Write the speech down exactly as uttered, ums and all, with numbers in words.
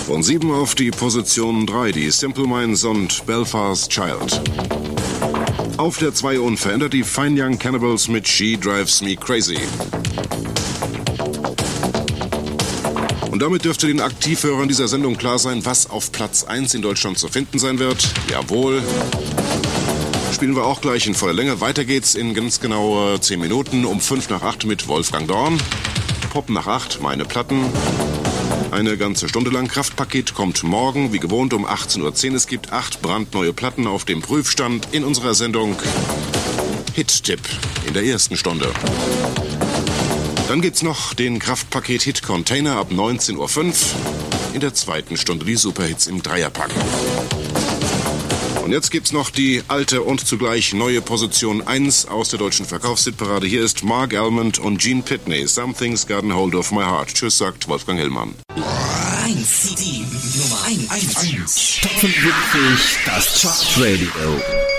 Von sieben auf die Position drei, die Simple Minds und Belfast Child. Auf der zwei unverändert die Fine Young Cannibals mit She Drives Me Crazy. Und damit dürfte den Aktivhörern dieser Sendung klar sein, was auf Platz eins in Deutschland zu finden sein wird. Jawohl. Spielen wir auch gleich in voller Länge. Weiter geht's in ganz genau zehn Minuten um fünf nach acht mit Wolfgang Dorn. Pop nach acht, meine Platten. Eine ganze Stunde lang. Kraftpaket kommt morgen, wie gewohnt, um achtzehn Uhr zehn. Es gibt acht brandneue Platten auf dem Prüfstand in unserer Sendung Hit-Tipp in der ersten Stunde. Dann gibt's noch den Kraftpaket-Hit-Container ab neunzehn Uhr fünf. In der zweiten Stunde die Superhits im Dreierpack. Und jetzt gibt's noch die alte und zugleich neue Position eins aus der deutschen Verkaufshitparade. Hier ist Mark Almond und Gene Pitney. Something's Gotten Hold of My Heart. Tschüss, sagt Wolfgang Hillmann. eins, die Nummer eins. Top fünfundsiebzig, das Chart Radio.